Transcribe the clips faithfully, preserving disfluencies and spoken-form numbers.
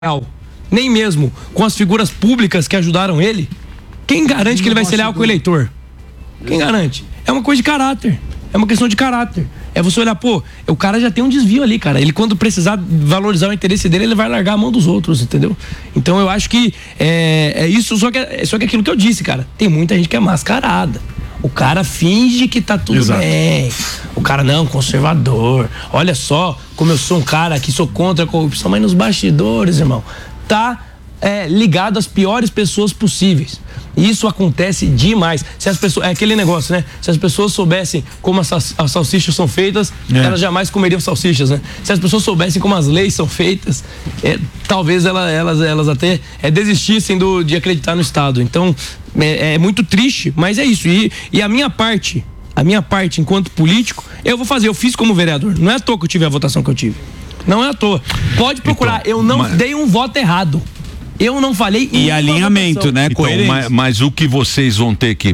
nem mesmo com as figuras públicas que ajudaram ele, quem garante que ele vai ser leal com o eleitor? Quem garante? É uma coisa de caráter, é uma questão de caráter. É você olhar, pô, o cara já tem um desvio ali, cara. Ele, quando precisar valorizar o interesse dele, ele vai largar a mão dos outros, entendeu? Então eu acho que é, é isso, só que é só que aquilo que eu disse, cara. Tem muita gente que é mascarada. O cara finge que tá tudo Exato. bem. O cara, não, conservador. Olha só como eu sou um cara que sou contra a corrupção, mas nos bastidores, irmão, tá é, ligado às piores pessoas possíveis. Isso acontece demais. Se as pessoas, é aquele negócio, né? Se as pessoas soubessem como as, as salsichas são feitas, é. elas jamais comeriam salsichas, né? Se as pessoas soubessem como as leis são feitas, é, talvez elas, elas, elas até é, desistissem do, de acreditar no Estado. Então, é, é muito triste, mas é isso. E, e a minha parte, a minha parte enquanto político, eu vou fazer, eu fiz como vereador. Não é à toa que eu tive a votação que eu tive. Não é à toa. Pode procurar, então, eu não mas... dei um voto errado. Eu não falei e alinhamento, né? Então, mas, mas o que vocês vão ter que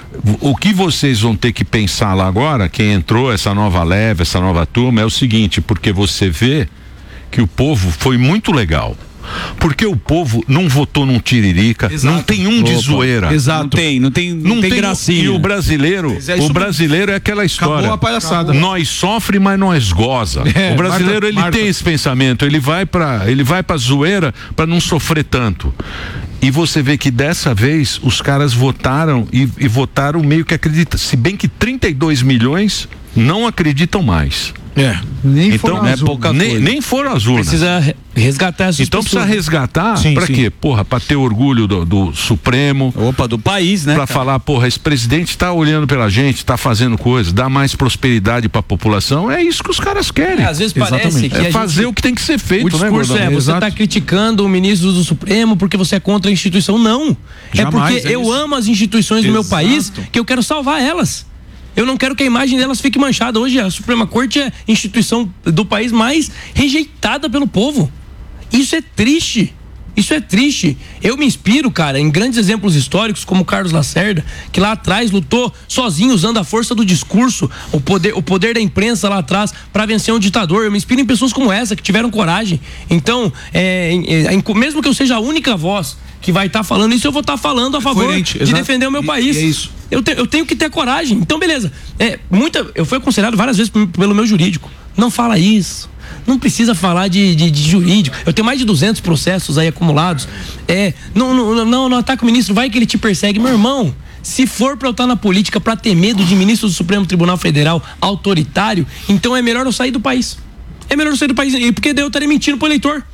o que vocês vão ter que pensar lá agora, quem entrou, essa nova leva, essa nova turma, é o seguinte, porque você vê que o povo foi muito legal. Porque o povo não votou num tiririca, Exato. não tem um de Opa. zoeira. Exato. Não tem, não tem, não, não tem, tem gracinha. E o brasileiro, é o brasileiro é aquela história. Acabou a palhaçada. Nós sofre, mas nós goza. É, o brasileiro Marta, ele Marta. tem esse pensamento, ele vai para, ele vai para zoeira para não sofrer tanto. E você vê que dessa vez os caras votaram e, e votaram meio que acredita, se bem que trinta e dois milhões não acreditam mais. É, nem então, foram é pouca nem, nem foram as urnas. Precisa resgatar essas Então pessoas. precisa resgatar, sim, pra sim. quê? Porra, pra ter orgulho do, do Supremo. Opa, do país, né? Pra cara? falar, porra, esse presidente tá olhando pela gente, tá fazendo coisas, dá mais prosperidade pra população, é isso que os caras querem. É, às vezes parece Exatamente. que é a fazer gente... o que tem que ser feito, o discurso né, é, você Exato. tá criticando o ministro do Supremo porque você é contra a instituição. Não, Jamais, é porque é eu isso. amo as instituições Exato. do meu país, que eu quero salvar elas. Eu não quero que a imagem delas fique manchada. Hoje a Suprema Corte é a instituição do país mais rejeitada pelo povo. Isso é triste. Isso é triste. Eu me inspiro, cara, em grandes exemplos históricos como Carlos Lacerda, que lá atrás lutou sozinho, usando a força do discurso, o poder, o poder da imprensa lá atrás para vencer um ditador. Eu me inspiro em pessoas como essa, que tiveram coragem. Então, é, é, é, mesmo que eu seja a única voz que vai estar tá falando isso, eu vou estar tá falando a favor Coerente, de exato. defender o meu país. E, e é isso. Eu, te, eu tenho que ter coragem. Então, beleza. É, muita, eu fui aconselhado várias vezes pelo meu jurídico. Não fala isso. Não precisa falar de, de, de jurídico. Eu tenho mais de duzentos processos aí acumulados. É, não, não, não, não ataca o ministro, vai que ele te persegue. Meu irmão, se for pra eu estar na política pra ter medo de ministro do Supremo Tribunal Federal autoritário, então é melhor eu sair do país. É melhor eu sair do país, porque daí eu estaria mentindo pro eleitor.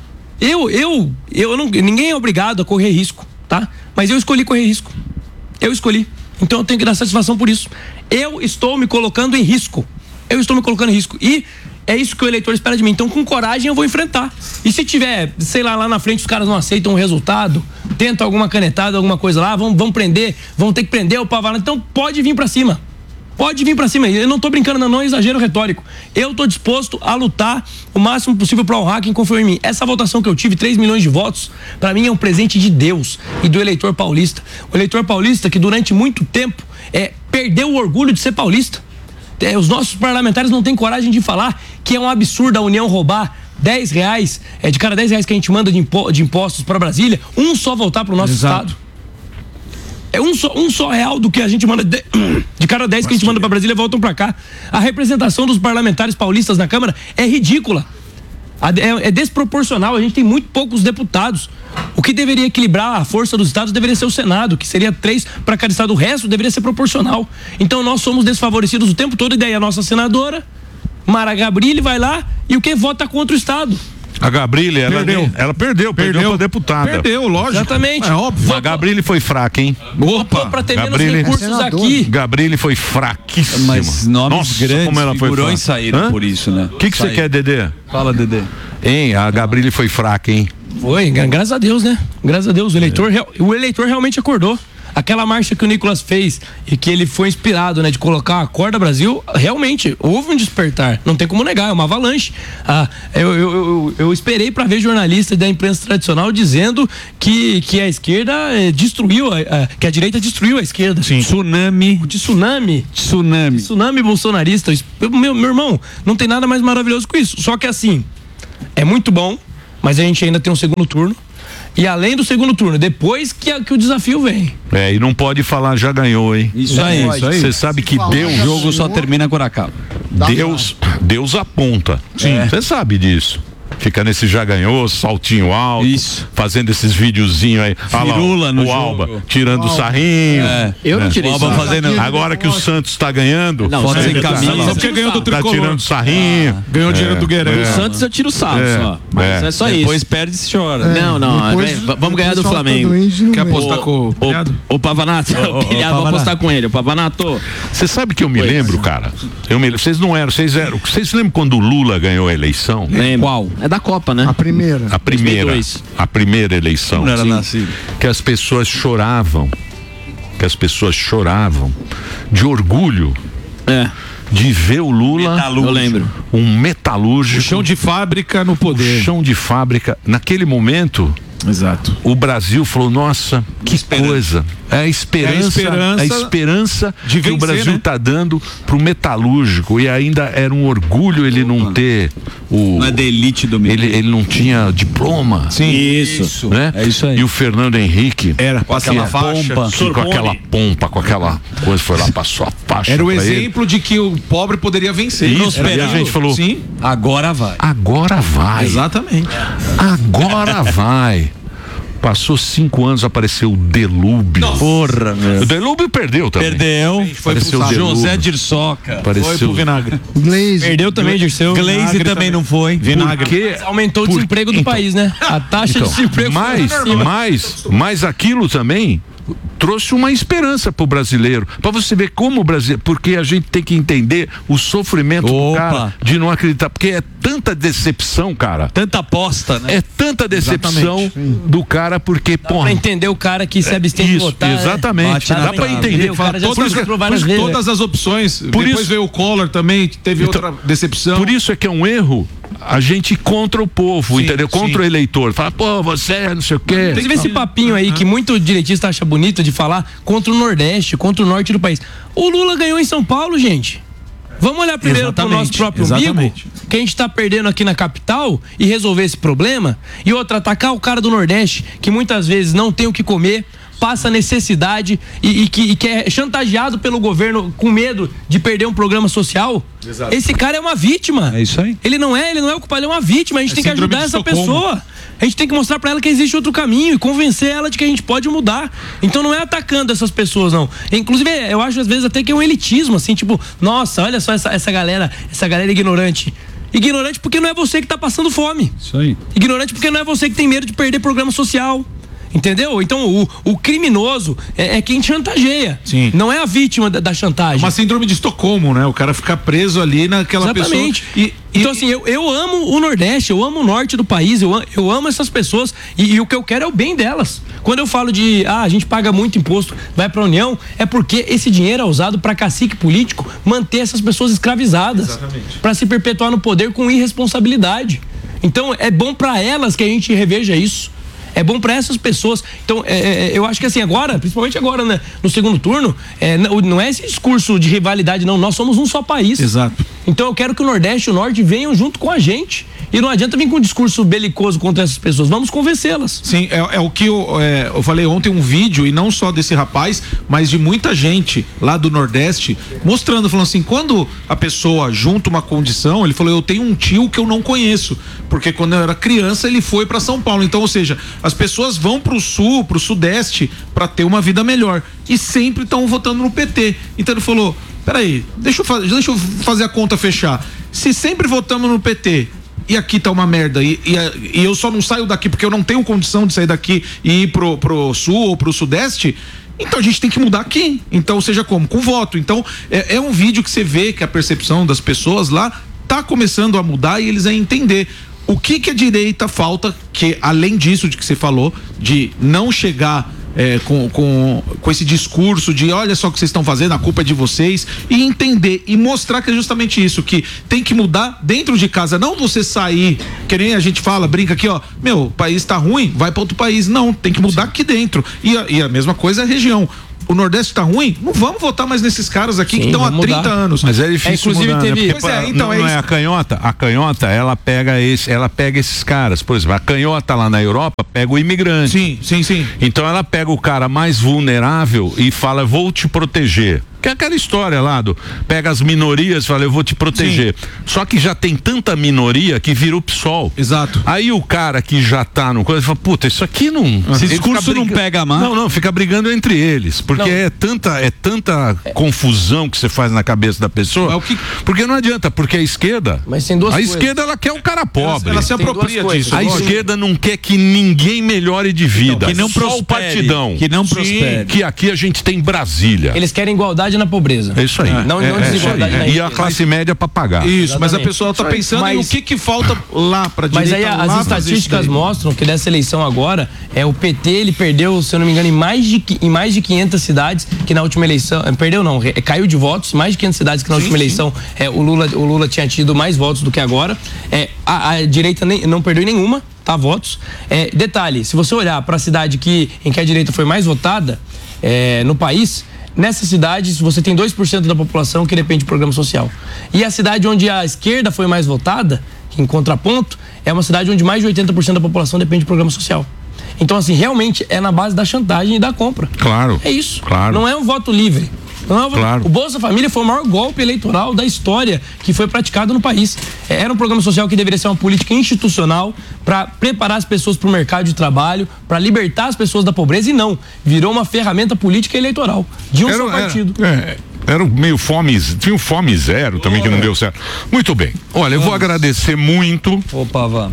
Eu, eu, eu não, ninguém é obrigado a correr risco, tá? Mas eu escolhi correr risco. Eu escolhi. Então eu tenho que dar satisfação por isso. Eu estou me colocando em risco. Eu estou me colocando em risco. E é isso que o eleitor espera de mim. Então, com coragem, eu vou enfrentar. E se tiver, sei lá, lá na frente os caras não aceitam o resultado, tentam alguma canetada, alguma coisa lá, vão, vão prender, vão ter que prender o Pavala. Então, pode vir pra cima. Pode vir pra cima. Eu não tô brincando, não, não é exagero retórico. Eu tô disposto a lutar o máximo possível pra honrar quem confiou em mim. Essa votação que eu tive, três milhões de votos, pra mim é um presente de Deus e do eleitor paulista. O eleitor paulista que durante muito tempo é, perdeu o orgulho de ser paulista. É, os nossos parlamentares não têm coragem de falar que é um absurdo a União roubar dez reais, é, de cada dez reais que a gente manda de, impo, de impostos para Brasília, um só voltar para o nosso Exato. estado. É um só, um só real do que a gente manda, de, de cada dez que a gente manda para Brasília voltam para cá. A representação dos parlamentares paulistas na Câmara é ridícula. É, é desproporcional, a gente tem muito poucos deputados. O que deveria equilibrar a força dos estados deveria ser o Senado, que seria três para cada estado, o resto deveria ser proporcional. Então nós somos desfavorecidos o tempo todo, e daí a nossa senadora, Mara Gabrilli, vai lá e o que? Vota contra o estado. A Gabrilli, ela perdeu, ela perdeu, perdeu, perdeu pra deputada. Perdeu, lógico. Exatamente. É óbvio. A Gabrilli foi fraca, hein? Opa! Pra ter Gabrilli, menos recursos é aqui. Gabrilli foi fraquíssima. Mas nomes Nossa, grandes, como ela foi figurões saíram Hã? por isso, né? O que que você quer, Dedê? Fala, Dedê. Hein, a Gabrilli foi fraca, hein? Foi, graças a Deus, né? Graças a Deus, o eleitor, é. o eleitor realmente acordou. Aquela marcha que o Nicolas fez e que ele foi inspirado, né, de colocar a Acorda Brasil, realmente houve um despertar, não tem como negar, é uma avalanche. Ah, eu, eu, eu, eu esperei para ver jornalistas da imprensa tradicional dizendo que, que a esquerda eh, destruiu, a, que a direita destruiu a esquerda. Sim. Tsunami. De tsunami. Tsunami. Tsunami bolsonarista. Meu, meu irmão, não tem nada mais maravilhoso que isso. Só que assim, é muito bom, Mas a gente ainda tem um segundo turno. E além do segundo turno, depois que, a, que o desafio vem. É, e não pode falar já ganhou, hein? Isso aí, isso aí. Você sabe que Deus... O jogo só termina quando acaba. Deus, Deus aponta. Você sabe disso. Fica nesse já ganhou, saltinho alto, Isso. fazendo esses videozinhos aí. Firula no o jogo. Alba tirando o sarrinho. É. Eu não tirei o Alba fazendo. Agora que o Santos tá ganhando, Não, foto sem camisa. Só porque ganhou do tá Tricolor. tirando sarrinho. Ganhou dinheiro do Guerreiro. O Santos eu tiro o sarro É. só. Mas É. é, só isso. Depois perde e chora. É, Não, não. depois- vem, v- vamos ganhar do depois falta Flamengo. do Índio no Quer meio. apostar com o pilhado? O Pavanato, o pilhado, vou apostar com ele. O Pavanato. Você sabe que eu me lembro, cara? Eu me, vocês não eram, vocês eram. Vocês lembram quando o Lula ganhou a eleição? Lembra? Qual? É da Copa, né? A primeira. A primeira, dois mil e dois. a primeira eleição. Não era Sim. nascido. Que as pessoas choravam, que as pessoas choravam de orgulho É. de ver o Lula, Eu lembro. um metalúrgico, Chão de fábrica no poder. chão de fábrica. Naquele momento, Exato. o Brasil falou: nossa, que coisa. É a esperança, É a esperança a esperança de que o vencer, Brasil né? está dando pro metalúrgico. E ainda era um orgulho ele não ter o. Não é da elite do ele, ele não tinha diploma. Sim. Isso. Né? É isso aí. E o Fernando Henrique Era, com aquela aquela faixa. pompa, que com aquela pompa, com aquela coisa, foi lá, passou a faixa. Era o pra ele. exemplo de que o pobre poderia vencer. Isso, Era e a aquilo. gente falou- Sim, Agora vai. Agora vai. exatamente. Agora vai. Passou cinco anos, apareceu o Delúbio. Porra, meu. O Delúbio perdeu também. Perdeu. Foi Apareceu pro o saco. Delúbio. José Dirsoca. Foi Apareceu. pro vinagre. Glaze. Perdeu também, Dirceu. Glaze Vinagre também também. não foi. Vinagre. Porque Aumentou o Por- desemprego do então- país, né? A taxa Então, de desemprego foi mas, lá em cima. mas, mas aquilo também trouxe uma esperança pro brasileiro, para você ver como o Brasil, porque a gente tem que entender o sofrimento do Opa. cara de não acreditar, porque é tanta decepção, cara. Tanta aposta, né? É tanta decepção do cara porque, Pra porra, entender o cara que se abstém de isso, votar. né? exatement. Bate na Dá pra trave. entender. O cara já Por se isso que- frustrou várias Por vezes. todas as opções. Por Depois isso- veio o Collor também, que teve Então, outra decepção. Por isso é que é um erro a gente contra o povo, Sim, entendeu? Contra sim. o eleitor. Fala, pô, você é não sei o quê. Inclusive esse papinho aí que muito direitista acha bonito de falar contra o Nordeste, contra o Norte do país. O Lula ganhou em São Paulo, gente. Vamos olhar primeiro para o nosso Exatamente, próprio exatamente. umbigo, que a gente está perdendo aqui na capital e resolver esse problema. E outra, atacar o cara do Nordeste, que muitas vezes não tem o que comer, passa necessidade e, e que, e que é chantageado pelo governo com medo de perder um programa social. Exato. Esse cara é uma vítima. É isso aí. Ele não é, ele não é o culpado, ele é uma vítima. A gente É tem que síndrome ajudar de essa Estocolmo. pessoa. A gente tem que mostrar pra ela que existe outro caminho e convencer ela de que a gente pode mudar. Então não é atacando essas pessoas, não. Inclusive, eu acho às vezes até que é um elitismo, assim, tipo, nossa, olha só essa, essa galera, essa galera ignorante. Ignorante porque não é você que tá passando fome. Isso aí. Ignorante porque não é você que tem medo de perder programa social. Entendeu? Então o, o criminoso é, é quem chantageia. Sim. Não é a vítima da, da chantagem. Uma síndrome de Estocolmo, né? O cara ficar preso ali naquela Exatamente. pessoa. E, e- Então, assim, eu, eu amo o Nordeste, eu amo o norte do país, eu, am- eu amo essas pessoas e, e o que eu quero é o bem delas. Quando eu falo de, ah, a gente paga muito imposto, vai pra União, é porque esse dinheiro é usado pra cacique político manter essas pessoas escravizadas. Exatamente. Pra se perpetuar no poder com irresponsabilidade. Então, é bom pra elas que a gente reveja isso. É bom para essas pessoas. Então, é, é, eu acho que assim, agora, principalmente agora, né, no segundo turno, é, não, não é esse discurso de rivalidade, não. Nós somos um só país. Exato. Então, eu quero que o Nordeste e o Norte venham junto com a gente. E não adianta vir com um discurso belicoso contra essas pessoas. Vamos convencê-las. Sim, é, é o que eu, é, eu falei ontem, um vídeo, e não só desse rapaz, mas de muita gente lá do Nordeste, mostrando, falando assim, quando a pessoa junta uma condição, ele falou, eu tenho um tio que eu não conheço, porque quando eu era criança ele foi para São Paulo. Então, ou seja, as pessoas vão pro Sul, pro Sudeste, para ter uma vida melhor. E sempre estão votando no P T. Então ele falou, peraí, deixa eu, fa- deixa eu fazer a conta fechar. Se sempre votamos no P T, e aqui tá uma merda, e, e, e eu só não saio daqui porque eu não tenho condição de sair daqui e ir pro, pro sul ou pro sudeste, então a gente tem que mudar aqui. Então, seja como? Com voto. Então, é, é um vídeo que você vê que a percepção das pessoas lá tá começando a mudar e eles a entender o que que a direita falta, que além disso de que você falou, de não chegar É, com, com, com esse discurso de olha só o que vocês estão fazendo, a culpa é de vocês, e entender e mostrar que é justamente isso, que tem que mudar dentro de casa, não você sair, que nem a gente fala, brinca aqui, ó, meu, o país tá ruim, vai para outro país, não, tem que mudar aqui dentro, e a, e a mesma coisa é a região. o Nordeste tá ruim, não vamos votar mais nesses caras aqui. Sim, que estão há trinta mudar. anos. Mas é difícil é, inclusive mudar, teve... né? Pois pra, é, então não, é não isso. é a canhota? A canhota, ela pega esse, ela pega esses caras. Por exemplo, a canhota lá na Europa pega o imigrante. Sim, sim, sim. Então ela pega o cara mais vulnerável e fala, vou te proteger. Que é aquela história lá do pega as minorias e fala, eu vou te proteger. Sim. Só que já tem tanta minoria que vira o P SOL. Exato. Aí o cara que já tá no coisa fala, puta, isso aqui não. Esse discurso briga... não pega mais. Não, não, fica brigando entre eles. Porque não. é tanta, é tanta é. confusão que você faz na cabeça da pessoa. É o que... Porque não adianta, porque a esquerda. Mas tem duas a coisas. esquerda, ela quer o cara pobre. Ela, ela se apropria disso. A lógico. esquerda não quer que ninguém melhore de vida. Não, que não só prospere, o partidão. Que não prospere. Sim, que aqui a gente tem Brasília. Eles querem igualdade na pobreza. É isso aí. É. Não, é, não desigualdade é na E a classe média para pagar. Isso, Exatamente. mas a pessoa está pensando mas, em o que que falta lá para direita. Mas aí as estatísticas mostram que dessa eleição agora, é o P T, ele perdeu, se eu não me engano, em mais de, em mais de quinhentas cidades que na última eleição, perdeu não, caiu de votos, mais de quinhentas cidades que na sim, última sim. eleição é, o, Lula, o Lula tinha tido mais votos do que agora. É, a, a direita nem, não perdeu em nenhuma, tá, votos. É, detalhe, se você olhar para a cidade que, em que a direita foi mais votada é, no país, nessa cidade, você tem dois por cento da população que depende de programa social. E a cidade onde a esquerda foi mais votada, em contraponto, é uma cidade onde mais de oitenta por cento da população depende de programa social. Então, assim, realmente é na base da chantagem e da compra. Claro. É isso. Claro. Não é um voto livre. Não é um voto... Claro. O Bolsa Família foi o maior golpe eleitoral da história que foi praticado no país. Era um programa social que deveria ser uma política institucional para preparar as pessoas para o mercado de trabalho, para libertar as pessoas da pobreza, e não. Virou uma ferramenta política eleitoral de um era, só partido. Era, é. Era meio fome, tinha um fome zero também, oh, que não é. deu certo. Muito bem. Olha, eu vou agradecer muito. Opa, vá.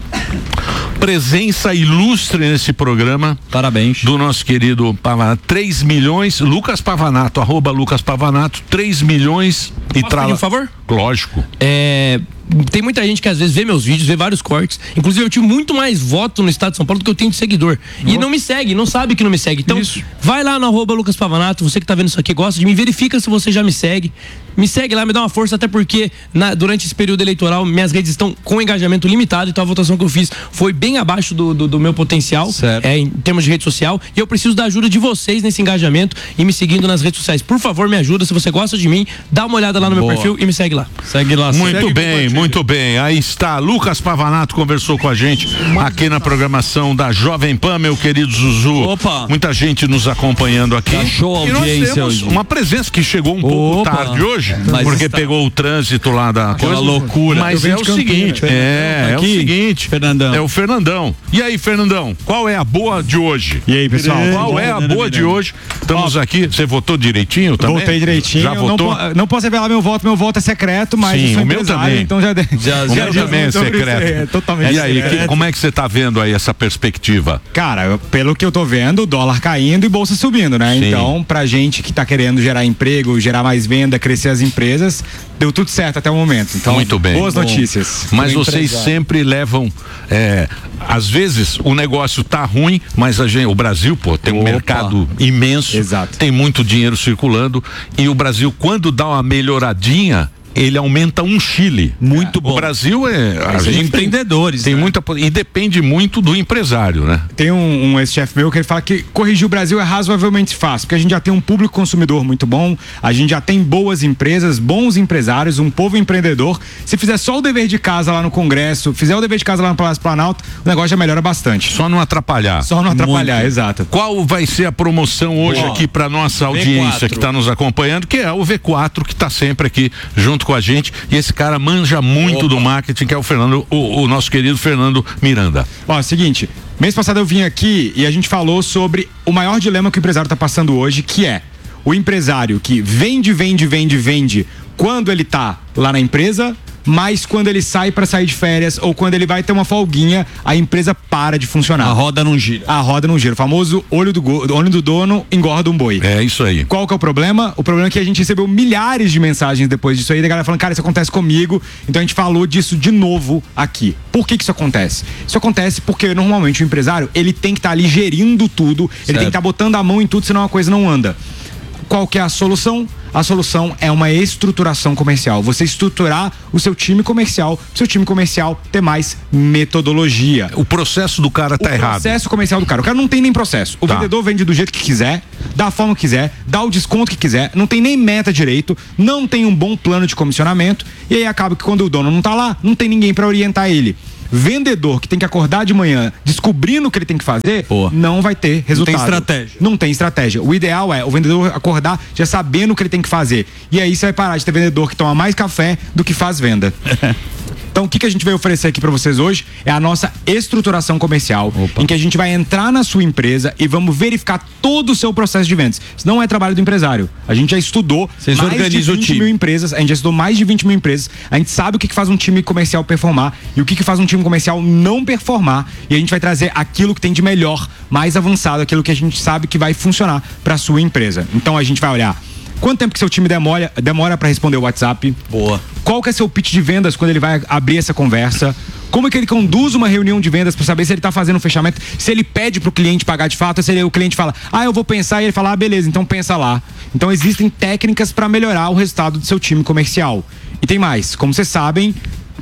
Presença ilustre nesse programa. Parabéns. Do nosso querido Pavanato. três milhões, Lucas Pavanato, arroba Lucas Pavanato, três milhões e trala. Por favor? Lógico. É... Tem muita gente que às vezes vê meus vídeos, vê vários cortes. Inclusive eu tive muito mais voto no estado de São Paulo do que eu tenho de seguidor. E não me segue, não sabe que não me segue. Então, isso. Vai lá no arroba Lucas Pavanato, você que tá vendo isso aqui, gosta de mim, verifica se você já me segue. Me segue lá, me dá uma força, até porque na, durante esse período eleitoral minhas redes estão com engajamento limitado, então a votação que eu fiz foi bem abaixo do, do, do meu potencial, é, em termos de rede social, e eu preciso da ajuda de vocês nesse engajamento e me seguindo nas redes sociais. Por favor, me ajuda, se você gosta de mim, dá uma olhada lá no meu Boa. perfil e me segue lá. Segue lá. Muito segue bem, muito bem. Aí está, Lucas Pavanato conversou com a gente aqui na programação da Jovem Pan, meu querido Zuzu. Opa. Muita gente nos acompanhando aqui. Tá show a e audiência nós temos hoje. uma presença que chegou um Opa. pouco tarde hoje. Mas porque está... pegou o trânsito lá da Aquela coisa. loucura. Mas é o seguinte, é, é o seguinte, Fernandão. É o Fernandão. E aí, Fernandão, qual é a boa de hoje? E aí, pessoal? Qual é a boa de hoje? Estamos aqui, você votou direitinho também? Votei direitinho. Já votou? Não, não posso revelar meu voto, meu voto é secreto, mas sim, eu sou o meu também. Então já, já, já, o já meu também é secreto. É, totalmente e aí, secreto. Que, como é que você está vendo aí essa perspectiva? Cara, eu, pelo que eu tô vendo, dólar caindo e bolsa subindo, né? Sim. Então, pra gente que tá querendo gerar emprego, gerar mais venda, crescer as empresas, deu tudo certo até o momento. Então, muito bem. Boas notícias. Mas vocês sempre levam, é, às vezes o negócio tá ruim, mas a gente, o Brasil, pô, tem um Opa. mercado imenso, Exato. Tem muito dinheiro circulando e o Brasil, quando dá uma melhoradinha, ele aumenta um Chile. Muito bom. O Brasil é. A gente empreendedores. Tem, tem né? muita. E depende muito do empresário, né? Tem um, um ex-chefe meu que ele fala que corrigir o Brasil é razoavelmente fácil, porque a gente já tem um público consumidor muito bom, a gente já tem boas empresas, bons empresários, um povo empreendedor. Se fizer só o dever de casa lá no Congresso, fizer o dever de casa lá no Palácio Planalto, o negócio já melhora bastante. Só não atrapalhar. Só não atrapalhar, muito. Exato. Qual vai ser a promoção hoje Boa. aqui para nossa audiência V quatro. Que está nos acompanhando, que é o V quatro, que está sempre aqui junto com a gente. E esse cara manja muito Opa. do marketing, que é o Fernando, o, o nosso querido Fernando Miranda. Ó, é o seguinte, mês passado eu vim aqui e a gente falou sobre o maior dilema que o empresário está passando hoje, que é o empresário que vende, vende, vende, vende quando ele tá lá na empresa, mas quando ele sai para sair de férias ou quando ele vai ter uma folguinha, a empresa para de funcionar. A roda não gira. A roda não gira. O famoso olho do, go, olho do dono engorda um boi. É isso aí. Qual que é o problema? O problema é que a gente recebeu milhares de mensagens depois disso aí, da galera falando, cara, isso acontece comigo. Então a gente falou disso de novo aqui. Por que que isso acontece? Isso acontece porque normalmente o empresário, ele tem que estar tá ali gerindo tudo, certo. Ele tem que estar tá botando a mão em tudo, senão a coisa não anda. Qual que é a solução? A solução é uma estruturação comercial. Você estruturar o seu time comercial, seu time comercial ter mais metodologia. O processo do cara tá o errado. O processo comercial do cara. O cara não tem nem processo. O tá. vendedor vende do jeito que quiser, da forma que quiser, dá o desconto que quiser, não tem nem meta direito, não tem um bom plano de comissionamento, e aí acaba que quando o dono não tá lá, não tem ninguém para orientar ele. Vendedor que tem que acordar de manhã descobrindo o que ele tem que fazer, Boa. não vai ter resultado. Não tem estratégia. Não tem estratégia. O ideal é o vendedor acordar já sabendo o que ele tem que fazer. E aí você vai parar de ter vendedor que toma mais café do que faz venda. Então, o que, que a gente vai oferecer aqui para vocês hoje é a nossa estruturação comercial, Opa. em que a gente vai entrar na sua empresa e vamos verificar todo o seu processo de vendas. Isso não é trabalho do empresário. A gente já estudou Vocês mais de vinte mil empresas, a gente já estudou mais de vinte mil empresas, a gente sabe o que, que faz um time comercial performar e o que, que faz um time comercial não performar, e a gente vai trazer aquilo que tem de melhor, mais avançado, aquilo que a gente sabe que vai funcionar para sua empresa. Então, a gente vai olhar quanto tempo que seu time demora, demora para responder o WhatsApp. Boa. Qual que é seu pitch de vendas quando ele vai abrir essa conversa? Como é que ele conduz uma reunião de vendas para saber se ele está fazendo um fechamento? Se ele pede para o cliente pagar de fato, ou se ele, o cliente fala, ah, eu vou pensar, e ele fala, ah, beleza, então pensa lá. Então existem técnicas para melhorar o resultado do seu time comercial. E tem mais, como vocês sabem,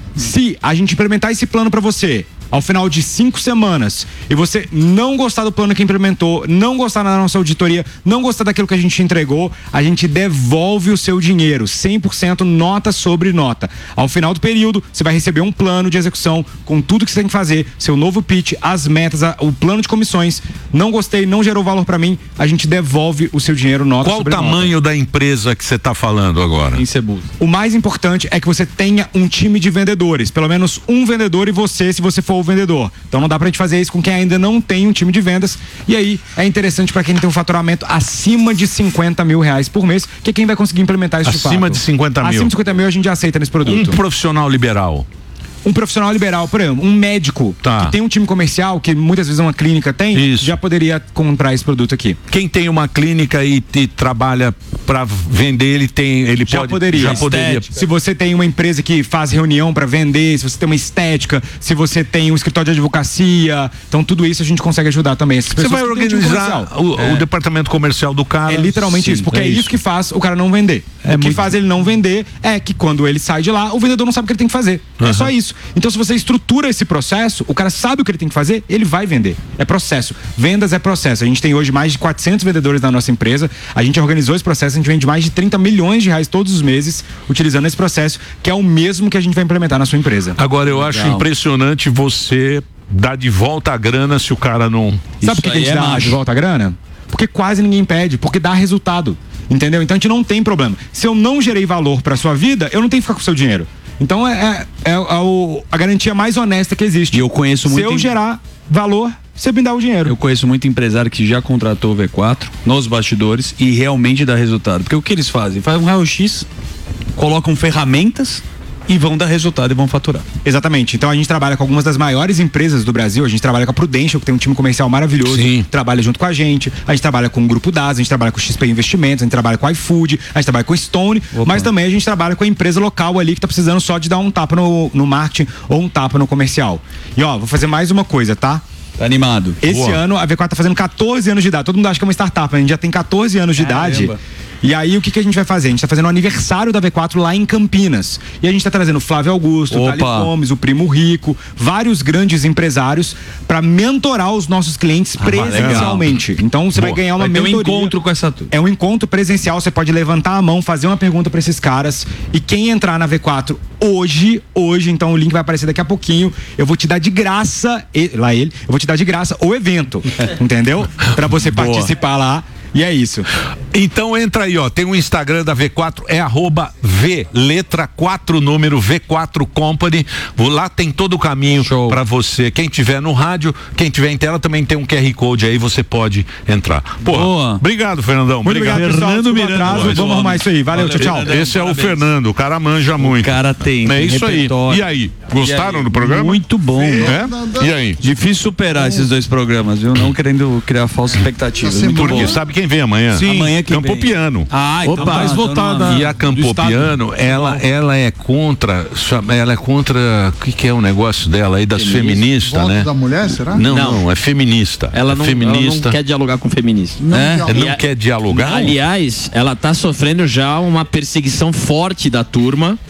se a gente implementar esse plano para você ao final de cinco semanas e você não gostar do plano que implementou, não gostar da nossa auditoria, não gostar daquilo que a gente entregou, a gente devolve o seu dinheiro, cem por cento nota sobre nota. Ao final do período, você vai receber um plano de execução com tudo que você tem que fazer, seu novo pitch, as metas, o plano de comissões. Não gostei, não gerou valor para mim, a gente devolve o seu dinheiro nota Qual sobre nota. Qual o tamanho da empresa que você está falando agora? Em Cebusa. O mais importante é que você tenha um time de vendedores, pelo menos um vendedor e você, se você for o vendedor. Então não dá pra gente fazer isso com quem ainda não tem um time de vendas. E aí é interessante para quem tem um faturamento acima de cinquenta mil reais por mês, que é quem vai conseguir implementar isso de fato. Acima de cinquenta mil. Acima de cinquenta mil a gente já aceita nesse produto. Um profissional liberal. Um profissional liberal, por exemplo, um médico tá. que tem um time comercial, que muitas vezes uma clínica tem, Isso. já poderia comprar esse produto aqui. Quem tem uma clínica e, e trabalha para vender, ele tem, ele já pode, poderia. Já poderia. Se você tem uma empresa que faz reunião para vender, se você tem uma estética, se você tem um escritório de advocacia, então tudo isso a gente consegue ajudar também. Essas você vai organizar o, é. o departamento comercial do cara. É literalmente Sim, isso, porque é, é isso. isso que faz o cara não vender. É o que muito... faz ele não vender é que quando ele sai de lá, o vendedor não sabe o que ele tem que fazer. Uhum. É só isso. Então, se você estrutura esse processo, o cara sabe o que ele tem que fazer, ele vai vender. É processo. Vendas é processo. A gente tem hoje mais de quatrocentos vendedores na nossa empresa. A gente organizou esse processo, a gente vende mais de trinta milhões de reais todos os meses utilizando esse processo, que é o mesmo que a gente vai implementar na sua empresa. Agora, eu Legal. acho impressionante você dar de volta a grana se o cara não... Sabe por que a gente é dá macho. de volta a grana? Porque quase ninguém pede, porque dá resultado. Entendeu? Então a gente não tem problema. Se eu não gerei valor para sua vida, eu não tenho que ficar com o seu dinheiro. Então é, é, é a, a garantia mais honesta que existe. E eu conheço muito. Se eu gerar valor, você me dá o dinheiro. Eu conheço muito empresário que já contratou o V quatro nos bastidores e realmente dá resultado. Porque o que eles fazem? Fazem um raio-x, colocam ferramentas e vão dar resultado e vão faturar. Exatamente. Então a gente trabalha com algumas das maiores empresas do Brasil. A gente trabalha com a Prudential, que tem um time comercial maravilhoso. Sim. Trabalha junto com a gente. A gente trabalha com o Grupo Dados, a gente trabalha com o X P Investimentos, a gente trabalha com o iFood, a gente trabalha com o Stone, Opa. mas também a gente trabalha com a empresa local ali que tá precisando só de dar um tapa no, no marketing ou um tapa no comercial. E ó, vou fazer mais uma coisa, tá? Tá animado. Esse Boa. ano a V quatro tá fazendo catorze anos de idade. Todo mundo acha que é uma startup, a gente já tem catorze anos de Caramba. idade. E aí o que, que a gente vai fazer? A gente tá fazendo o aniversário da V quatro lá em Campinas. E a gente tá trazendo o Flávio Augusto, o Thales Gomes, o Primo Rico, vários grandes empresários para mentorar os nossos clientes ah, presencialmente. Legal. Então você Boa. vai ganhar uma vai mentoria. Ter um encontro com essa turma. É um encontro presencial, você pode levantar a mão, fazer uma pergunta para esses caras. E quem entrar na V quatro hoje, hoje, então o link vai aparecer daqui a pouquinho, eu vou te dar de graça, lá ele, eu vou te dar de graça o evento, entendeu? Para você Boa. participar lá. E é isso. Então entra aí, ó. Tem um Instagram da V quatro, é arroba V, letra quatro, número V quatro Company. Lá tem todo o caminho para você. Quem tiver no rádio, quem tiver em tela também tem um Q R Code aí, você pode entrar. Pô, Boa. Obrigado, Fernandão. Muito obrigado, obrigado pessoal. Fernando Miranda. Atraso, vamos homem. arrumar isso aí. Valeu, Valeu tchau, tchau. Esse é o Fernando, o cara manja muito. O cara tem. É isso repertório. aí. E aí? Gostaram e aí? do programa? Muito bom. É? E aí? Difícil superar esses dois programas, viu? Não querendo criar falsas expectativas. Muito Porque bom. sabe quem vem amanhã? Sim. Amanhã quem Campopiano. Ah, então Opa, mais votada. E a Campopiano, ela, ela é contra, ela é contra, o que, que é o negócio dela aí das feministas, Voto né? da mulher, será? Não, não, não é feminista. Ela não, feminista. ela não quer dialogar com feminista. Não, é? dialoga. Ela não quer dialogar? Aliás, ela tá sofrendo já uma perseguição forte da turma,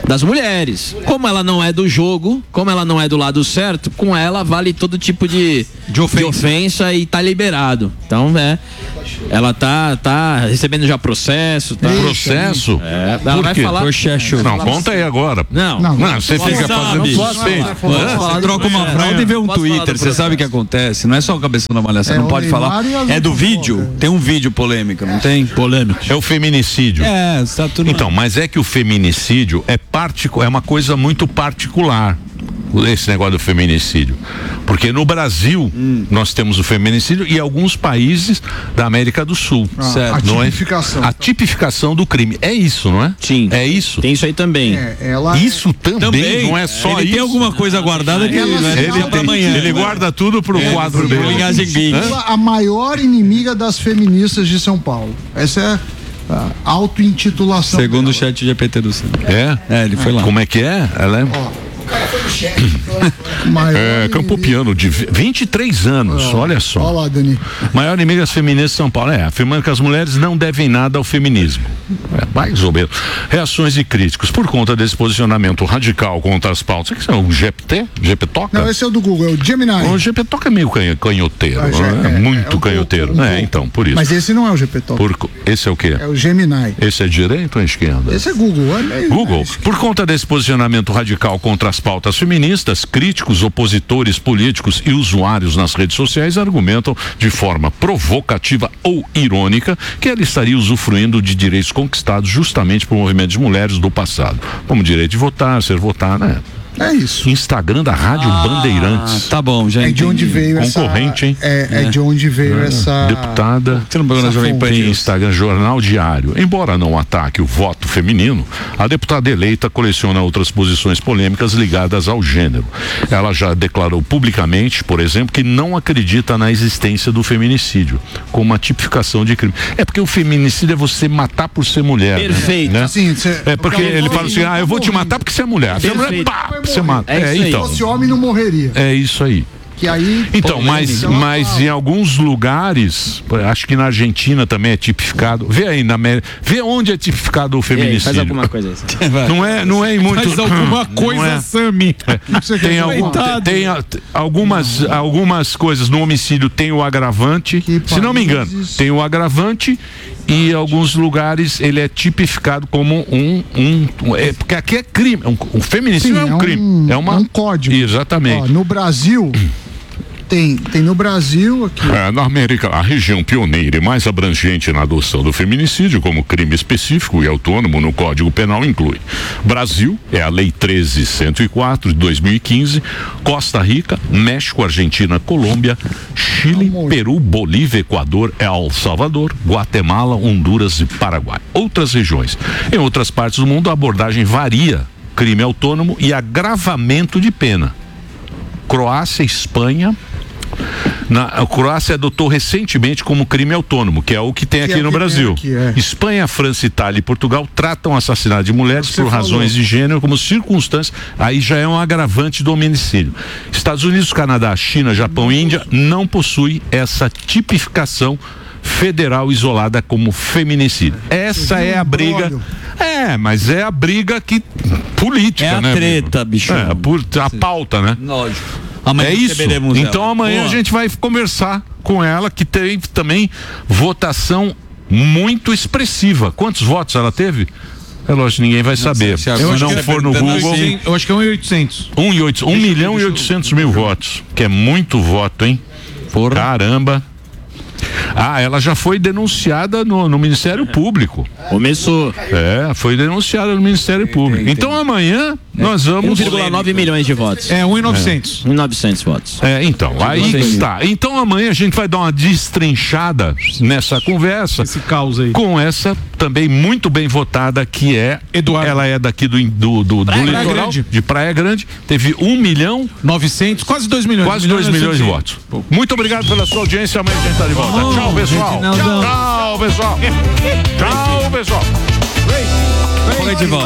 das mulheres. Como ela não é do jogo, como ela não é do lado certo, com ela vale todo tipo de, de, ofensa. de ofensa e tá liberado. Então, é, ela tá, tá recebendo já processo. Tá? Processo? É, ela vai falar. Não, conta aí agora. Não, não, não você fica fazendo suspeito. Você troca uma fralda e vê um Twitter, você sabe o que acontece. Não é só o cabeção da malhação, É, não o pode falar. Neymar e as É do outras vídeo, fotos, é. tem um vídeo polêmico, não tem? Polêmico. É o feminicídio. É, tá tudo. Então, mas é que o feminicídio é, particu- é uma coisa muito particular. Esse negócio do feminicídio. Porque no Brasil, hum. nós temos o feminicídio e alguns países da América do Sul. Ah, certo? A não tipificação. É? A tipificação do crime. É isso, não é? Sim. É isso. Tem isso aí também. É, ela isso também, também, não é só ele isso. Tem alguma coisa guardada que ele, ele, tem, amanhã, ele né? guarda tudo pro é, quadro dele. Linhagem Big. A maior inimiga das feministas de São Paulo. Essa é a auto-intitulação. Segundo dela. o chat G P T do Cine. É? É, ele foi lá. Como é que é? Ela é... Ó. É, Campo Piano, de vinte e três anos, oh, olha só. Olha lá, Dani. Maior inimiga feminista de São Paulo, é, afirmando que as mulheres não devem nada ao feminismo. É, mais ou menos. Reações de críticos por conta desse posicionamento radical contra as pautas. O que é o G P T? G P Toca? Não, esse é o do Google, é o Gemini. O G P Toca é meio canhoteiro, ah, é, é, muito é um canhoteiro. Pouco, um é, então, por isso. Mas esse não é o G P Toca. Por, esse é o quê? É o Gemini. Esse é direita ou esquerda? Esse é Google. É meio Google. Por conta desse posicionamento radical contra as pautas feministas, críticos, opositores políticos e usuários nas redes sociais argumentam de forma provocativa ou irônica que ela estaria usufruindo de direitos conquistados justamente por movimentos de mulheres do passado, como direito de votar, ser votar, né? É isso. Instagram da Rádio ah, Bandeirantes. Tá bom, já É de onde veio Concorrente, essa... hein? É, é, é de onde veio é. essa... Deputada. Você não pegou na Jovem Pan? Instagram, Jornal Diário. Embora não ataque o voto feminino, a deputada eleita coleciona outras posições polêmicas ligadas ao gênero. Ela já declarou publicamente, por exemplo, que não acredita na existência do feminicídio como uma tipificação de crime. É porque o feminicídio é você matar por ser mulher. Perfeito. Né? Sim, cê... É porque ele fala assim, ah, eu vou te matar porque você é mulher. Você é mulher, pá, você mata. É, é então. Se fosse homem, não morreria. É isso aí. Que aí, então, mas, mas em alguns lugares, acho que na Argentina também é tipificado. Vê aí na América, vê onde é tipificado o feminicídio. Faz alguma coisa aí. Não é, não é em muito. Faz alguma coisa, é, Sami. É, tem, algum, tem, tem algumas, algumas coisas no homicídio tem o agravante. Que se não me engano, tem o agravante. E em alguns lugares ele é tipificado como um, um é, porque aqui é crime, um, um feminicídio. Sim, é um, é um crime, é, uma, é um código. Exatamente. Ó, no Brasil tem, tem no Brasil aqui. É, na América, a região pioneira e mais abrangente na adoção do feminicídio como crime específico e autônomo no Código Penal inclui Brasil, é a Lei treze mil cento e quatro de dois mil e quinze, Costa Rica, México, Argentina, Colômbia, Chile, Peru, Bolívia, Equador, El Salvador, Guatemala, Honduras e Paraguai. Outras regiões. Em outras partes do mundo a abordagem varia, crime autônomo e agravamento de pena. Croácia, Espanha. Na, a Croácia adotou recentemente como crime autônomo, que é o que tem que aqui é no Brasil. Aqui, é. Espanha, França, Itália e Portugal tratam o assassinato de mulheres por falou. razões de gênero como circunstâncias, aí já é um agravante do hominicídio. Estados Unidos, Canadá, China, Japão e Índia não possuem essa tipificação federal isolada como feminicídio. Essa é a briga. É, mas é a briga que política, é a né? Treta, bicho. É, por, a pauta, né? Lógico. Amanhã é isso. Então ela. amanhã Boa. a gente vai conversar com ela, que teve também votação muito expressiva. Quantos votos ela teve? É lógico, ninguém vai saber. Se eu não for no Google. Assim, eu acho que é um e oitocentos. Um, e oito, um milhão e oitocentos mil votos. Que é muito voto, hein? Porra. Caramba. Ah, ela já foi denunciada no, no Ministério Público. Começou. É, foi denunciada no Ministério Público. Entendi. Então amanhã é. nós vamos... um vírgula nove milhões de votos. É, um milhão e novecentos. um milhão e novecentos votos. É, então, aí está. Então amanhã a gente vai dar uma destrinchada nessa conversa. Esse caos aí. Com essa também muito bem votada, que é... Eduardo. Ela é daqui do, do, do, do litoral, Grande. de Praia Grande. Teve um milhão... novecentos, quase dois milhões. Quase dois milhões de votos. Muito obrigado pela sua audiência. Amanhã a gente está de volta. Oh, tchau, pessoal. Tchau, tchau, pessoal. Tchau, pessoal. Vem de volta.